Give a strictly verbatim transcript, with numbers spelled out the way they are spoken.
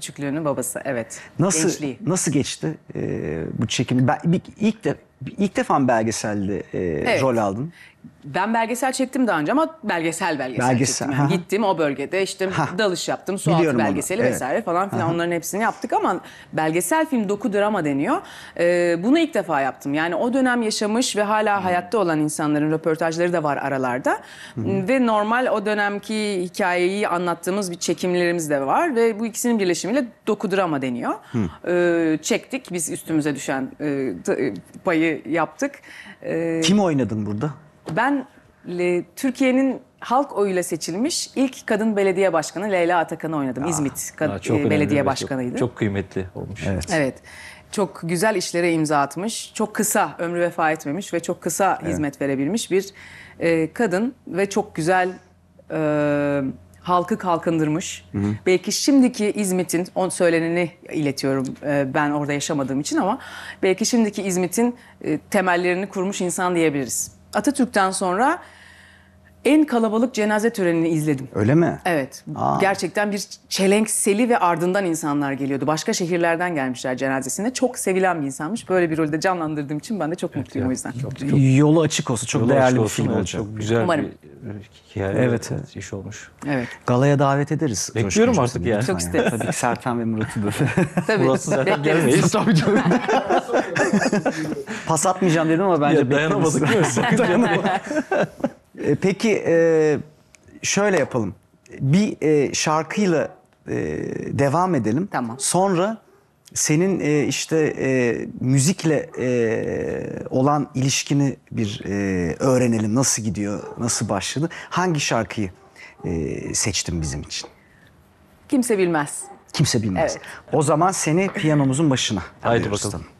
küçüklüğünün babası, evet. Nasıl Gençliği. nasıl geçti e, bu çekim? Ben, bir- ilk de ilk defa mı belgeselde e, rol aldın? Ben belgesel çektim daha önce ama belgesel belgesel, Belgesel, çektim. Yani ha. gittim o bölgede işte Ha. dalış yaptım, su altı Biliyorum onu, belgeseli evet. vesaire falan filan Aha. onların hepsini yaptık ama belgesel film dokudrama deniyor. Ee, bunu ilk defa yaptım. Yani o dönem yaşamış ve hala hayatta olan insanların röportajları da var aralarda. Ve normal o dönemki hikayeyi anlattığımız bir çekimlerimiz de var ve bu ikisinin birleşimiyle dokudrama deniyor. Ee, çektik biz üstümüze düşen e, t- payı yaptık. Ee, Kim oynadın burada? Ben e, Türkiye'nin halk oyuyla seçilmiş ilk kadın belediye başkanı Leyla Atakan'ı oynadım. İzmit kad- Aa, çok e, önemli belediye ve başkanıydı. Çok, çok kıymetli olmuş. Evet. Evet. Çok güzel işlere imza atmış. Çok kısa ömrü vefa etmemiş ve çok kısa hizmet verebilmiş bir e, kadın ve çok güzel e, halkı kalkındırmış. Belki şimdiki İzmit'in, on söyleneni iletiyorum e, ben orada yaşamadığım için ama belki şimdiki İzmit'in e, temellerini kurmuş insan diyebiliriz. Atatürk'ten sonra en kalabalık cenaze törenini izledim. Öyle mi? Evet. Aa. Gerçekten bir çelenk seli ve ardından insanlar geliyordu. Başka şehirlerden gelmişler cenazesine. Çok sevilen bir insanmış. Böyle bir rolde canlandırdığım için ben de çok mutluyum o yüzden. Çok, Yolu açık olsun. Çok Yolu değerli açık bir olsun, film evet, olacak. Çok güzel Umarım. bir hikaye. Evet, Evet, evet. iş olmuş. Evet. Galaya davet ederiz. Bekliyorum Coşkun artık Coşkun. yani. Lütfen Çok isteriz. Tabii ki Serkan ve Murat'ı da. Tabii. Burası zaten Bekleriz. gelmeyiz. Tabii canım. Pas atmayacağım dedim ama bence Ya dayanamadık değil mi? Sakın dayanamadık. E, Peki e, şöyle yapalım. Bir e, şarkıyla e, devam edelim. Tamam. Sonra senin e, işte e, müzikle e, olan ilişkini bir e, öğrenelim. Nasıl gidiyor, nasıl başladı? Hangi şarkıyı e, seçtin bizim için? Kimse bilmez. Kimse bilmez. Evet. O zaman seni piyanomuzun başına Haydi alıyoruz. bakalım.